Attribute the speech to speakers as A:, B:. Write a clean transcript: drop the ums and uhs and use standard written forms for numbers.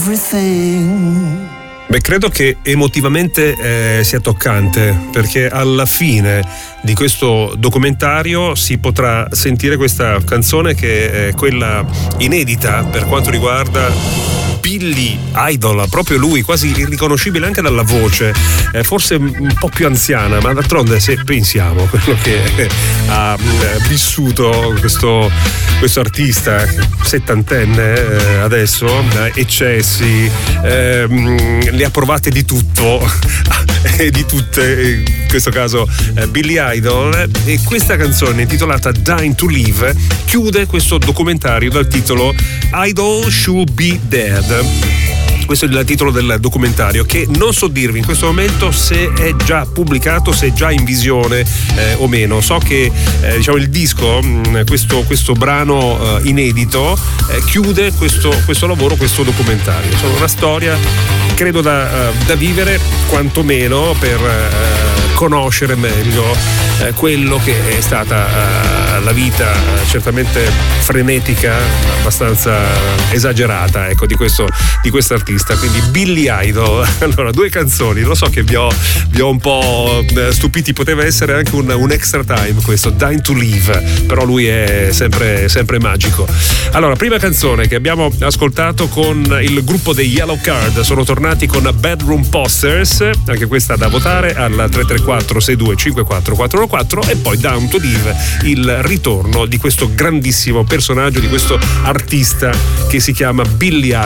A: everything.
B: Beh, credo che emotivamente sia toccante, perché alla fine di questo documentario si potrà sentire questa canzone che è quella inedita per quanto riguarda Billy Idol, proprio lui, quasi irriconoscibile anche dalla voce, forse un po' più anziana, ma d'altronde se pensiamo a quello che ha vissuto questo artista settantenne adesso, eccessi, le ha provate di tutto e di tutte, in questo caso Billy Idol, e questa canzone intitolata Dying to Live chiude questo documentario dal titolo Idol Should Be Dead. Questo è il titolo del documentario, che non so dirvi in questo momento se è già pubblicato, se è già in visione o meno. So che diciamo il disco, questo brano inedito chiude questo lavoro, questo documentario. Insomma, una storia credo da vivere, quantomeno per conoscere meglio quello che è stata la vita certamente frenetica, abbastanza esagerata, ecco, di questo artista. Quindi Billy Idol. Allora, due canzoni, lo so che vi ho un po' stupiti, poteva essere anche un extra time questo, Dying to Live, però lui è sempre magico. Allora, prima canzone che abbiamo ascoltato con il gruppo dei Yellow Card, sono tornati con Bedroom Posters, anche questa da votare al 334 62 54 414, e poi Down to Live, il ritorno di questo grandissimo personaggio, di questo artista che si chiama Billy